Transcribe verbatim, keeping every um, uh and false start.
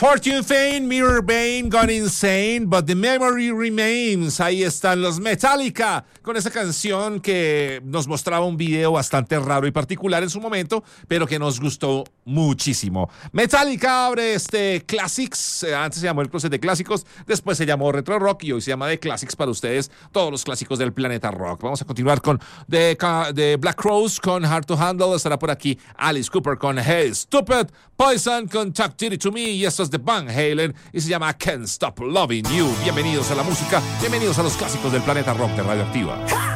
Fortune Fame, Mirror Bane, Gone Insane, But the Memory Remains. Ahí están los Metallica con esa canción que nos mostraba un video bastante raro y particular en su momento, pero que nos gustó muchísimo. Metallica abre este Classics, eh, antes se llamó el closet de clásicos, después se llamó Retro Rock y hoy se llama The Classics para ustedes, todos los clásicos del planeta rock. Vamos a continuar con The, The Black Crowes con Hard to Handle, estará por aquí Alice Cooper con Hey Stupid, Poison con Talk Dirty to Me y esto es de Van Halen y se llama Can't Stop Loving You. Bienvenidos a la música, bienvenidos a los clásicos del planeta rock de Radioactiva.